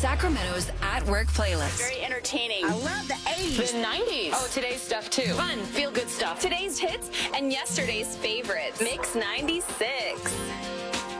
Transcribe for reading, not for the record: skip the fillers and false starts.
Sacramento's At Work playlist. Very entertaining. I love the 80s. The 90s. Oh, today's stuff too. Fun, feel good stuff. Today's hits and yesterday's favorites. Mix 96.